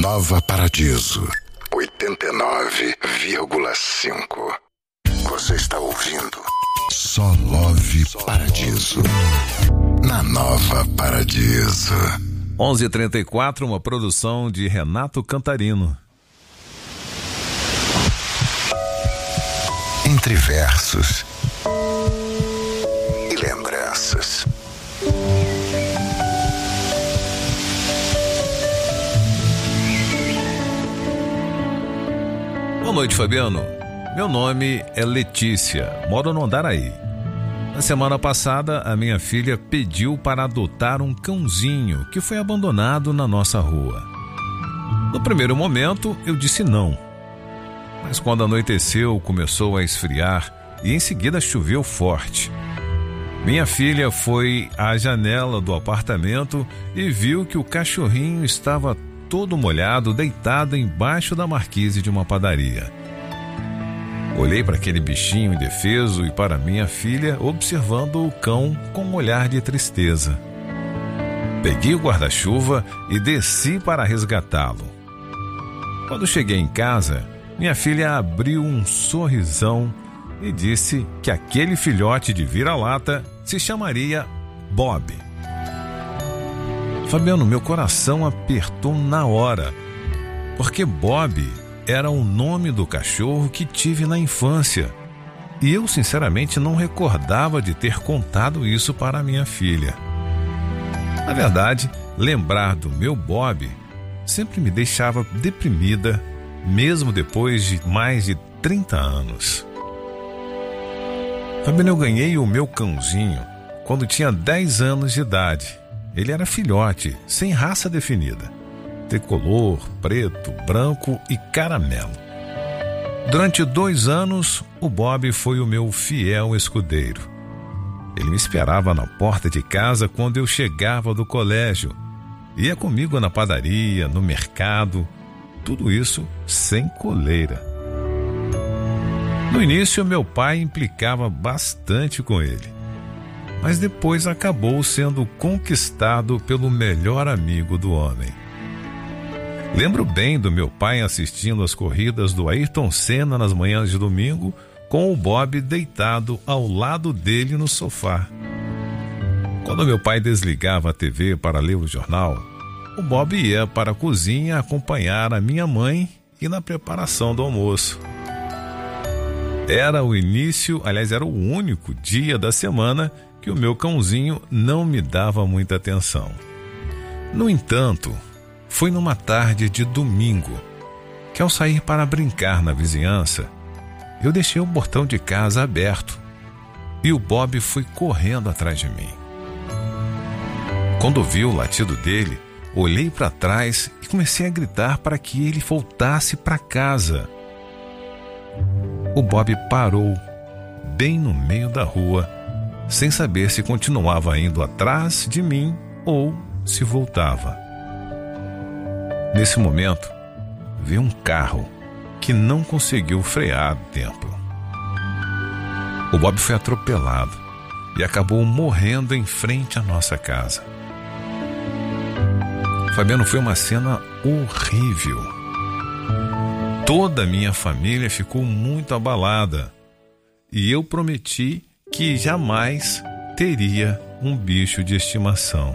Nova Paradiso 89,5. Você está ouvindo Só Love Paradiso na Nova Paradiso. 11h34, uma produção de Renato Cantarino. Entre versos e lembranças. Boa noite, Fabiano. Meu nome é Letícia, moro no Andaraí. Na semana passada, a minha filha pediu para adotar um cãozinho que foi abandonado na nossa rua. No primeiro momento, eu disse não. Mas quando anoiteceu, começou a esfriar e em seguida choveu forte. Minha filha foi à janela do apartamento e viu que o cachorrinho estava todo molhado, deitado embaixo da marquise de uma padaria. Olhei para aquele bichinho indefeso e para minha filha, observando o cão com um olhar de tristeza. Peguei o guarda-chuva e desci para resgatá-lo. Quando cheguei em casa, minha filha abriu um sorrisão e disse que aquele filhote de vira-lata se chamaria Bob. Fabiano, meu coração apertou na hora, porque Bob era o nome do cachorro que tive na infância. E eu, sinceramente, não recordava de ter contado isso para minha filha. Na verdade, lembrar do meu Bob sempre me deixava deprimida, mesmo depois de mais de 30 anos. Fabiano, eu ganhei o meu cãozinho quando tinha 10 anos de idade. Ele era filhote, sem raça definida. Tricolor, preto, branco e caramelo. Durante 2 anos, o Bob foi o meu fiel escudeiro. Ele me esperava na porta de casa quando eu chegava do colégio. Ia comigo na padaria, no mercado, tudo isso sem coleira. No início, meu pai implicava bastante com ele, mas depois acabou sendo conquistado pelo melhor amigo do homem. Lembro bem do meu pai assistindo às corridas do Ayrton Senna nas manhãs de domingo, com o Bob deitado ao lado dele no sofá. Quando meu pai desligava a TV para ler o jornal, o Bob ia para a cozinha acompanhar a minha mãe e na preparação do almoço. Era o início, aliás, era o único dia da semana que o meu cãozinho não me dava muita atenção. No entanto, foi numa tarde de domingo que, ao sair para brincar na vizinhança, eu deixei o portão de casa aberto e o Bob foi correndo atrás de mim. Quando ouvi o latido dele, olhei para trás e comecei a gritar para que ele voltasse para casa. O Bob parou bem no meio da rua, sem saber se continuava indo atrás de mim ou se voltava. Nesse momento, vi um carro que não conseguiu frear a tempo. O Bob foi atropelado e acabou morrendo em frente à nossa casa. Fabiano, foi uma cena horrível. Toda a minha família ficou muito abalada e eu prometi que jamais teria um bicho de estimação.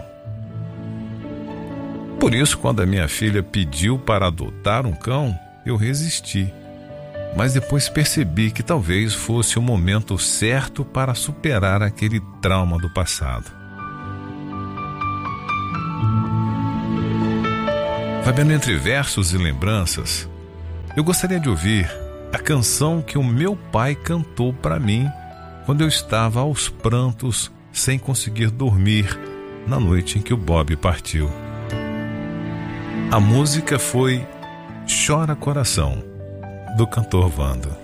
Por isso, quando a minha filha pediu para adotar um cão, eu resisti. Mas depois percebi que talvez fosse o momento certo para superar aquele trauma do passado. Fabiano, entre versos e lembranças, eu gostaria de ouvir a canção que o meu pai cantou para mim quando eu estava aos prantos, sem conseguir dormir, na noite em que o Bob partiu. A música foi Chora Coração, do cantor Vando.